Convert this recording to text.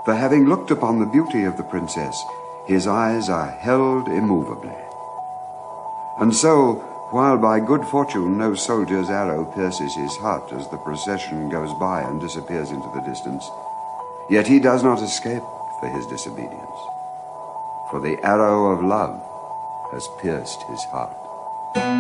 For having looked upon the beauty of the princess, his eyes are held immovably. And so, while by good fortune no soldier's arrow pierces his heart as the procession goes by and disappears into the distance, yet he does not escape for his disobedience. For the arrow of love has pierced his heart.